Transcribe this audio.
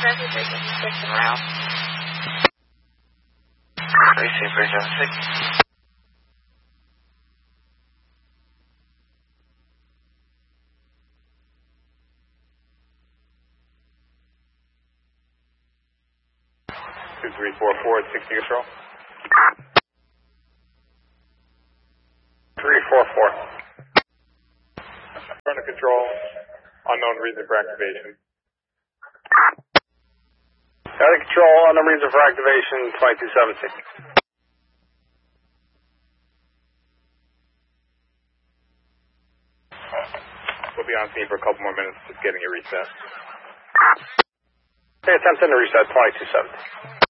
Traffic Bridge 6 and Route. Receive Bridge 6. Two, 3, 4, 4 at 60 control. 344. Front of control, unknown reason for activation. Out of control, unknown reason for activation, 2276. We'll be on scene for a couple more minutes, just getting it reset. Okay, attempt to reset, 2270.